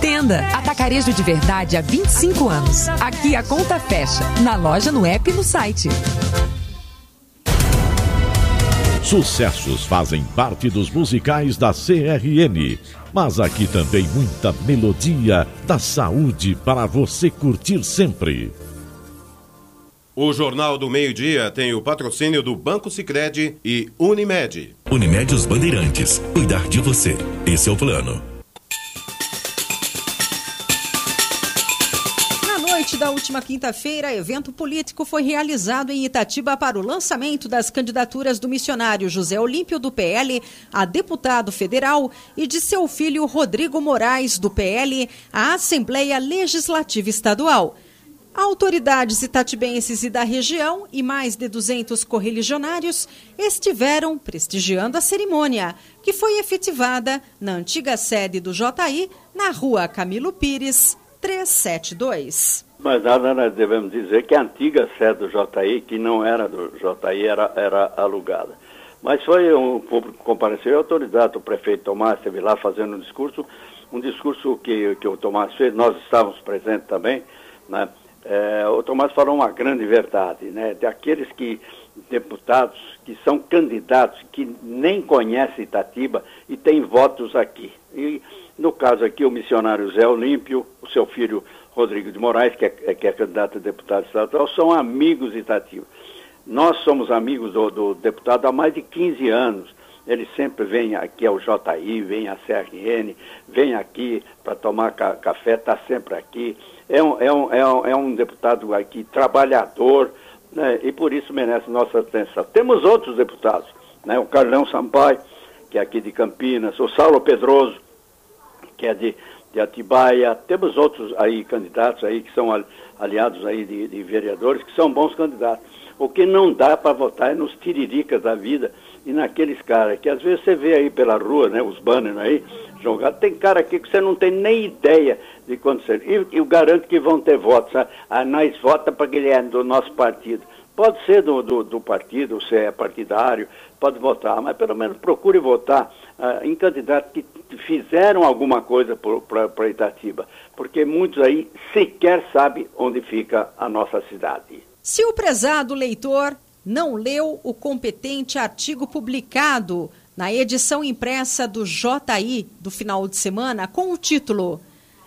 Tenda, atacarejo de verdade há 25 anos. Aqui a conta fecha, na loja, no app e no site. Sucessos fazem parte dos musicais da CRN, mas aqui também muita melodia da saúde para você curtir sempre. O Jornal do Meio-Dia tem o patrocínio do Banco Sicredi e Unimed. Unimed Os Bandeirantes. Cuidar de você. Esse é o plano. Na noite da última quinta-feira, evento político foi realizado em Itatiba para o lançamento das candidaturas do missionário José Olímpio, do PL, a deputado federal, e de seu filho Rodrigo Moraes, do PL, à Assembleia Legislativa Estadual. Autoridades itatibenses e da região e mais de 200 correligionários estiveram prestigiando a cerimônia, que foi efetivada na antiga sede do JI, na rua Camilo Pires, 372. Mas nada devemos dizer que a antiga sede do JI, que não era do JI, era alugada. Mas foi um público que compareceu, e a autoridade, o prefeito Tomás esteve lá fazendo um discurso que o Tomás fez, nós estávamos presentes também, né? O Tomás falou uma grande verdade, né? Daqueles deputados que são candidatos, que nem conhecem Itatiba e têm votos aqui. E, no caso aqui, o missionário Zé Olímpio, o seu filho Rodrigo de Moraes, que é candidato a deputado estadual, são amigos de Itatiba. Nós somos amigos do deputado há mais de 15 anos. Ele sempre vem aqui ao JI, vem à CRN, vem aqui para tomar café, está sempre aqui. É um deputado aqui trabalhador, né, e por isso merece nossa atenção. Temos outros deputados, né, o Carlão Sampaio, que é aqui de Campinas, o Saulo Pedroso, que é de Atibaia. Temos outros aí candidatos aí que são aliados aí de vereadores, que são bons candidatos. O que não dá para votar é nos tiriricas da vida e naqueles caras que às vezes você vê aí pela rua, né, os banners aí jogados. Tem cara aqui que você não tem nem ideia de quanto ser. E eu garanto que vão ter votos. Sabe? Nós vota para que ele é do nosso partido. Pode ser do partido, se é partidário, pode votar, mas pelo menos procure votar em candidatos que fizeram alguma coisa para Itatiba, porque muitos aí sequer sabem onde fica a nossa cidade. Se o prezado leitor não leu o competente artigo publicado na edição impressa do JI do final de semana com o título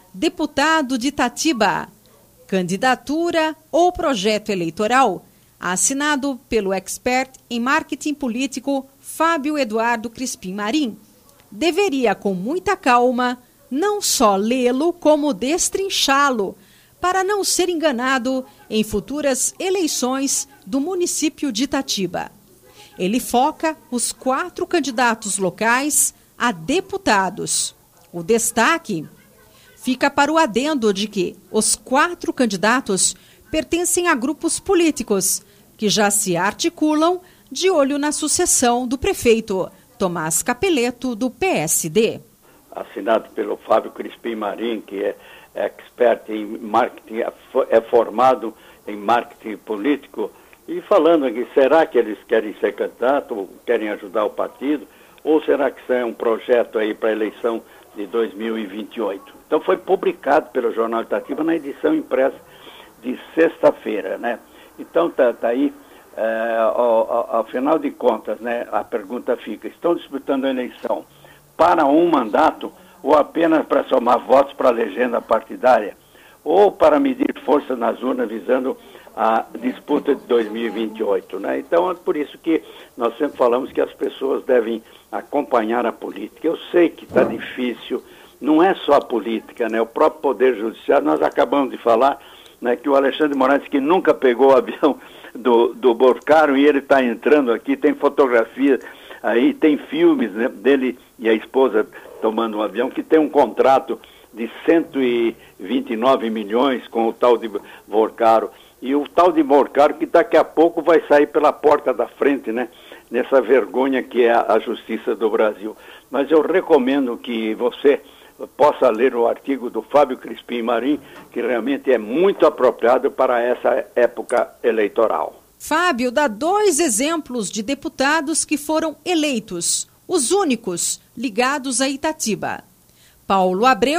Deputado de Itatiba, Candidatura ou Projeto Eleitoral, assinado pelo expert em marketing político Fábio Eduardo Crispim Marim, deveria com muita calma não só lê-lo como destrinchá-lo, para não ser enganado em futuras eleições do município de Itatiba. Ele foca os 4 candidatos locais a deputados. O destaque fica para o adendo de que os 4 candidatos pertencem a grupos políticos que já se articulam de olho na sucessão do prefeito Tomás Capeleto, do PSD. Assinado pelo Fábio Crispim Marim, que é expert em marketing, é formado em marketing político, e falando aqui, será que eles querem ser candidato, ou querem ajudar o partido, ou será que isso é um projeto aí para a eleição de 2028? Então foi publicado pelo Jornal Itatiba na edição impressa de sexta-feira, né? Então tá aí, ao final de contas, né, a pergunta fica, estão disputando a eleição para um mandato ou apenas para somar votos para a legenda partidária, ou para medir força nas urnas visando a disputa de 2028, né? Então é por isso que nós sempre falamos que as pessoas devem acompanhar a política. Eu sei que está difícil, não é só a política, né? O próprio Poder Judiciário, nós acabamos de falar, né, que o Alexandre de Moraes, que nunca pegou o avião do Borcaro, e ele está entrando aqui, tem fotografia aí, tem filmes, né, dele e a esposa tomando um avião, que tem um contrato de 129 milhões com o tal de Borcaro. E o tal de Borcaro que daqui a pouco vai sair pela porta da frente, né? Nessa vergonha que é a justiça do Brasil. Mas eu recomendo que você possa ler o artigo do Fábio Crispim Marim, que realmente é muito apropriado para essa época eleitoral. Fábio dá 2 exemplos de deputados que foram eleitos, os únicos ligados a Itatiba. Paulo Abreu,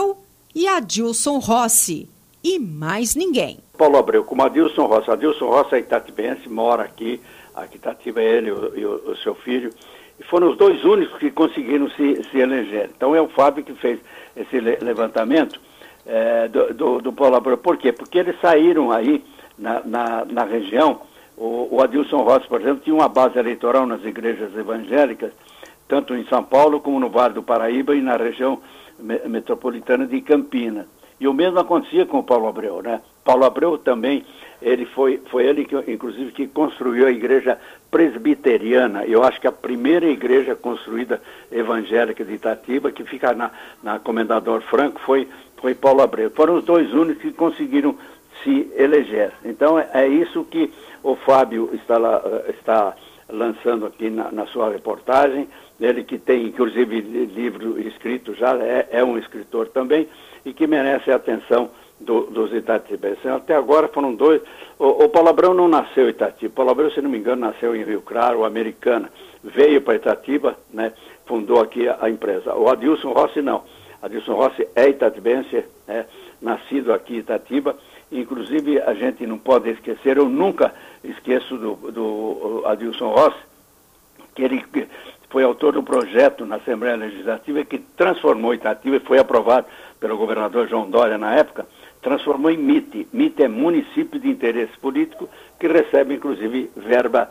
e Adilson Rossi. E mais ninguém. Paulo Abreu, como Adilson Rossi. Adilson Rossi é itatibense, mora aqui Itatiba, ele e o seu filho. E foram os dois únicos que conseguiram se eleger. Então é o Fábio que fez esse levantamento do Paulo Abreu. Por quê? Porque eles saíram aí na região. O Adilson Rossi, por exemplo, tinha uma base eleitoral nas igrejas evangélicas, tanto em São Paulo como no Vale do Paraíba e na região metropolitana de Campinas. E o mesmo acontecia com o Paulo Abreu, né? Paulo Abreu também, foi ele que, inclusive, que construiu a igreja presbiteriana. Eu acho que a primeira igreja construída evangélica de Itatiba, que fica na Comendador Franco, foi Paulo Abreu. Foram os dois únicos que conseguiram se eleger. Então é isso que o Fábio está lançando aqui na sua reportagem. Ele que tem, inclusive, livro escrito já, é um escritor também, e que merece a atenção dos itatibenses. Até agora foram dois. O Paulo Abreu não nasceu em Itatiba. Paulo Abreu, se não me engano, nasceu em Rio Claro, Americana. Veio para Itatiba, né, fundou aqui a empresa. O Adilson Rossi não. Adilson Rossi é itatibense, nascido aqui em Itatiba. Inclusive, a gente não pode esquecer, eu nunca esqueço do Adilson Rossi, que ele foi autor do projeto na Assembleia Legislativa que transformou Itatiba, e foi aprovado pelo governador João Dória na época, transformou em MIT. MIT é Município de Interesse Político, que recebe, inclusive, verba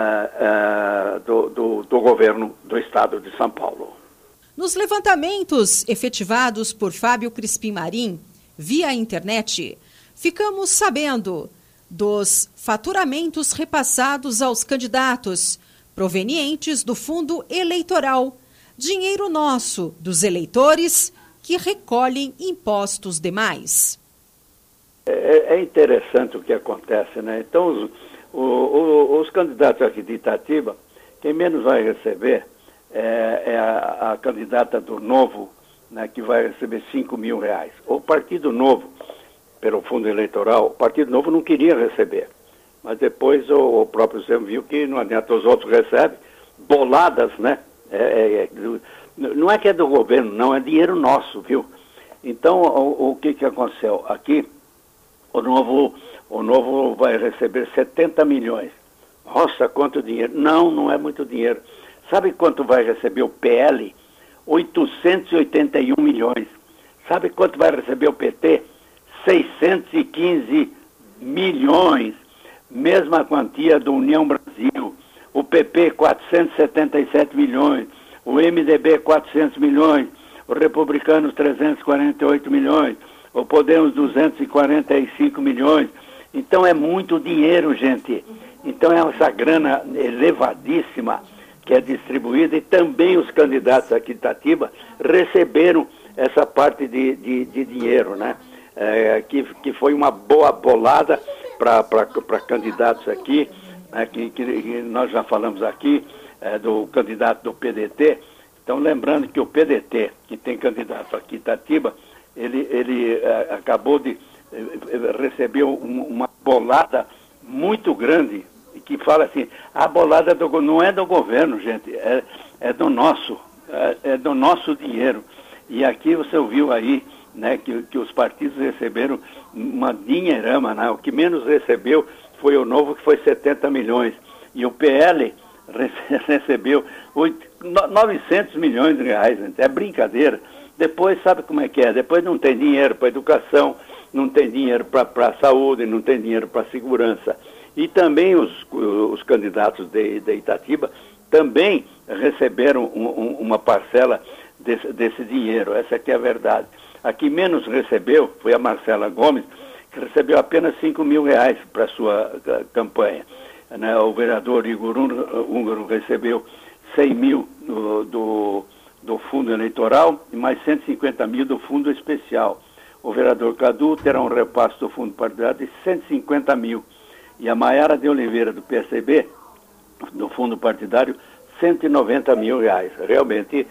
do governo do estado de São Paulo. Nos levantamentos efetivados por Fábio Crispim Marim, via internet, ficamos sabendo dos faturamentos repassados aos candidatos, provenientes do fundo eleitoral, dinheiro nosso, dos eleitores, que recolhem impostos demais. É interessante o que acontece, né? Então, os candidatos aqui de Itatiba, quem menos vai receber é a candidata do Novo, né, que vai receber R$5.000. O Partido Novo, pelo fundo eleitoral, o Partido Novo não queria receber. Mas depois o próprio Zé viu que não adianta, os outros recebem boladas, né? Não é que é do governo, não, é dinheiro nosso, viu? Então, o que aconteceu? Aqui, o Novo vai receber 70 milhões. Nossa, quanto dinheiro. Não é muito dinheiro. Sabe quanto vai receber o PL? 881 milhões. Sabe quanto vai receber o PT? 615 milhões. Mesma quantia do União Brasil. O PP, 477 milhões. O MDB, 400 milhões. Os Republicanos, 348 milhões. O Podemos, 245 milhões. Então é muito dinheiro, gente. Então é essa grana elevadíssima que é distribuída, e também os candidatos aqui de Itatiba receberam essa parte de dinheiro, né? Que foi uma boa bolada para candidatos aqui, né? que nós já falamos aqui, do candidato do PDT. Então, lembrando que o PDT, que tem candidato aqui em Itatiba, ele acabou de receber uma bolada muito grande, que fala assim, a bolada não é do governo, gente, é do nosso, é do nosso dinheiro. E aqui você ouviu aí, né, que os partidos receberam uma dinheirama, né? O que menos recebeu foi o Novo, que foi 70 milhões. E o PL recebeu 900 milhões de reais, gente. É brincadeira. Depois, sabe como é que é? Depois não tem dinheiro para educação, não tem dinheiro para saúde, não tem dinheiro para segurança. E também os candidatos de Itatiba também receberam uma parcela desse dinheiro. Essa aqui é a verdade. A que menos recebeu foi a Marcela Gomes, que recebeu apenas R$5.000 para sua campanha. Né? O vereador Igor Húngaro recebeu 100 mil do fundo eleitoral e mais 150 mil do fundo especial. O vereador Cadu terá um repasse do fundo partidário de 150 mil. E a Maiara de Oliveira, do PSB, do fundo partidário, 190 mil reais. Realmente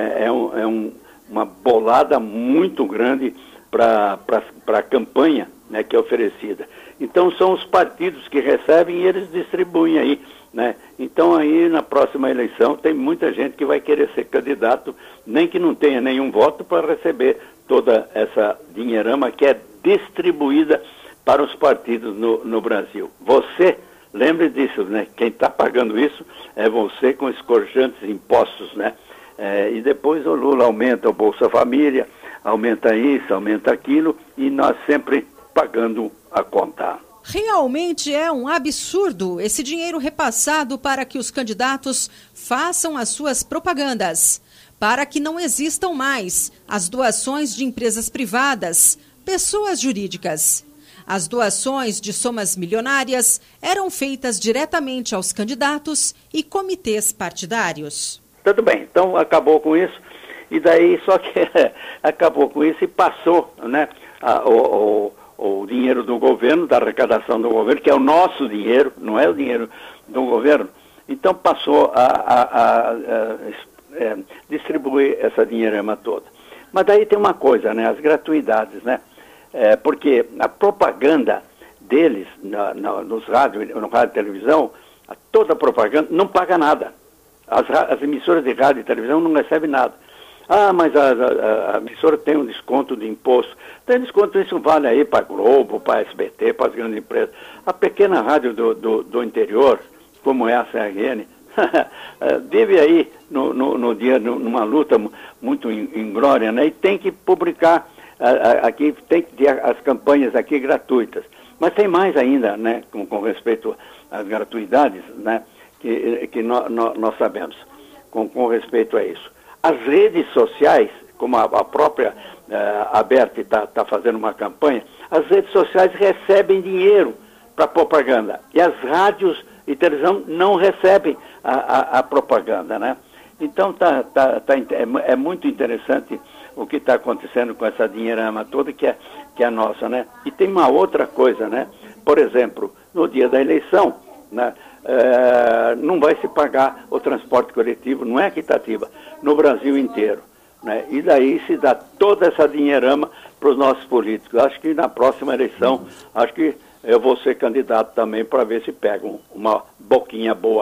uma bolada muito grande para a campanha, né, que é oferecida. Então são os partidos que recebem e eles distribuem aí, né? Então aí na próxima eleição tem muita gente que vai querer ser candidato, nem que não tenha nenhum voto, para receber toda essa dinheirama que é distribuída para os partidos no Brasil. Você, lembre disso, né? Quem está pagando isso é você com escorjantes impostos, né? E depois o Lula aumenta o Bolsa Família, aumenta isso, aumenta aquilo, e nós sempre pagando a conta. Realmente é um absurdo esse dinheiro repassado para que os candidatos façam as suas propagandas, para que não existam mais as doações de empresas privadas, pessoas jurídicas. As doações de somas milionárias eram feitas diretamente aos candidatos e comitês partidários. Tudo bem, então acabou com isso, e daí só que acabou com isso e passou, né, o dinheiro do governo, da arrecadação do governo, que é o nosso dinheiro, não é o dinheiro do governo, então passou a distribuir essa dinheirama toda. Mas daí tem uma coisa, né, as gratuidades, né, porque a propaganda deles nos rádios, no rádio e televisão, toda a propaganda não paga nada. As emissoras de rádio e televisão não recebem nada. Ah, mas a emissora tem um desconto de imposto. Tem desconto, isso vale aí para a Globo, para a SBT, para as grandes empresas. A pequena rádio do interior, como é a CRN, vive aí no dia, numa luta muito inglória, né? E tem que publicar, aqui tem que ter as campanhas aqui gratuitas. Mas tem mais ainda, né, com respeito às gratuidades, né, que nós sabemos, com respeito a isso. As redes sociais, como a própria Aberte está fazendo uma campanha, as redes sociais recebem dinheiro para propaganda. E as rádios e televisão não recebem a propaganda, né? Então é muito interessante o que está acontecendo com essa dinheirama toda que é nossa, né? E tem uma outra coisa, né? Por exemplo, no dia da eleição, né, não vai se pagar o transporte coletivo, não é equitativa, no Brasil inteiro, né? E daí se dá toda essa dinheirama para os nossos políticos. Acho que na próxima eleição, acho que eu vou ser candidato também para ver se pegam uma boquinha boa.